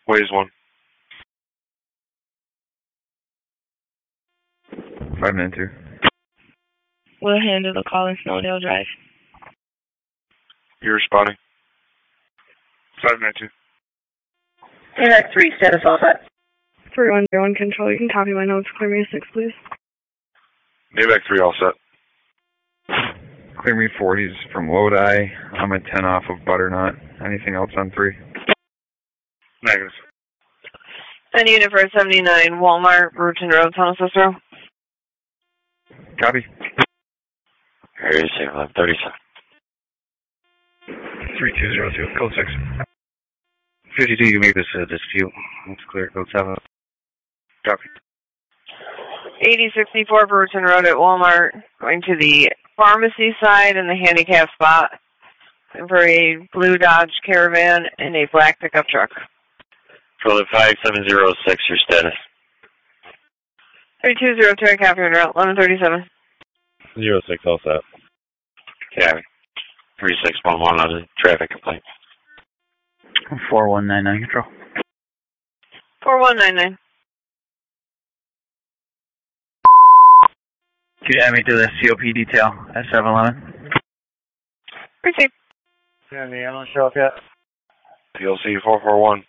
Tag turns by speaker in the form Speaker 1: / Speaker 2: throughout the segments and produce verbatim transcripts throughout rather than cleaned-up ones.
Speaker 1: Weighs one.
Speaker 2: Five nine two.
Speaker 3: We'll handle the call in Snowdale Drive.
Speaker 1: You're responding. Five nine two.
Speaker 4: AVAC three, status all set.
Speaker 3: three one zero one control, you can copy my notes. Clear me a six, please.
Speaker 1: AVAC three all set.
Speaker 2: Clear me forties from Lodi. I'm at ten off of Butternut. Anything else on three?
Speaker 1: Negative.
Speaker 4: And unit for seventy-nine, Walmart, Bruton Road, Tunnel Cicero.
Speaker 2: Copy.
Speaker 5: Area eleven thirty-seven.
Speaker 2: three two zero two, code six.
Speaker 5: fifty-two, you make this a dispute. It's clear, code seven.
Speaker 2: Copy.
Speaker 4: eighty sixty-four Bruton Road at Walmart, going to the pharmacy side and the handicap spot for a blue Dodge Caravan and a black pickup truck.
Speaker 5: Control five seven zero six, your status.
Speaker 4: thirty-two zero two, copy on route, eleven thirty-seven.
Speaker 5: zero six, all set. Copy. three six one one on a traffic complaint.
Speaker 2: four one nine nine, control.
Speaker 4: four one nine nine.
Speaker 2: Could you add me to the C O P detail at seven eleven?
Speaker 4: Received.
Speaker 5: Yeah, the ambulance show up yet?
Speaker 1: T L C four four one.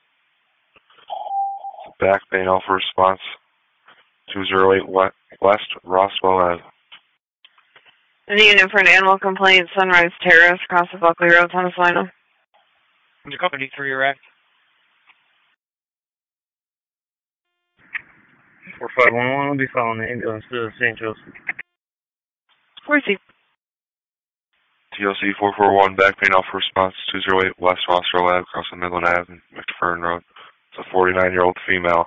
Speaker 1: Back Bay Alpha response. two zero eight West Roswell Ave.
Speaker 4: The unit for an animal complaint, Sunrise Terrace, across the Buckley Road, Tunnel Salino.
Speaker 6: Under company three, erect.
Speaker 5: four five one one will be following the ambulance to Saint Joseph.
Speaker 4: Received.
Speaker 1: T L C four four one, back pain Alpha response, two zero eight West Roswell Ave, across the Midland Ave and McFern Road. It's a forty-nine-year-old female.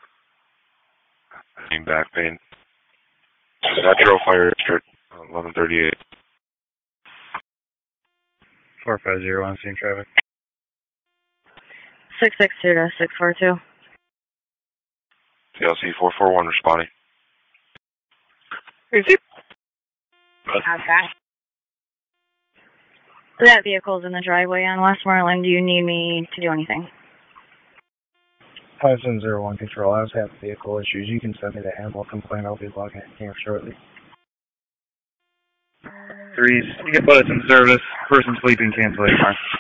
Speaker 1: Named back pain. Metro Fire District, eleven thirty-eight.
Speaker 5: four five zero one, same traffic.
Speaker 4: six six two to six four two.
Speaker 1: T L C four four one responding.
Speaker 4: Received.
Speaker 3: Okay. That vehicle's in the driveway on Westmoreland. Do you need me to do anything?
Speaker 7: five seven zero one control, I was having vehicle issues. You can send me the animal complaint. I'll be logging it here shortly.
Speaker 2: Threes, you get bullets in service. Person sleeping, cancellation.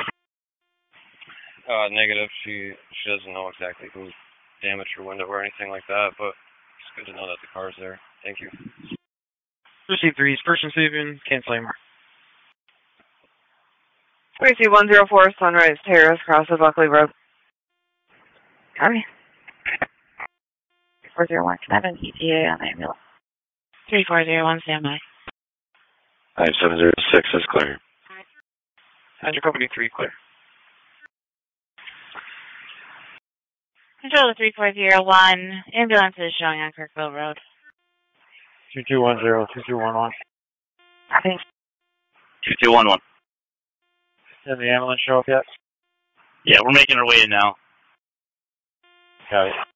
Speaker 5: Uh, negative. She she doesn't know exactly who damaged her window or anything like that, but it's good to know that the car's there. Thank you.
Speaker 6: Receive threes, person sleeping, canceling.
Speaker 4: Receive one zero four, Sunrise Terrace, across the Buckley Road.
Speaker 3: Copy. four zero one seven, E T A on the ambulance. three four zero one, standby.
Speaker 5: five seven zero six is clear.
Speaker 6: Under company three, clear.
Speaker 3: Control to three four zero one, ambulance is showing on Kirkville Road.
Speaker 5: two two one zero, two two one one.
Speaker 3: Copy.
Speaker 5: two two one one.
Speaker 6: Did the ambulance show up yet?
Speaker 5: Yeah, we're making our way in now.
Speaker 6: Got it.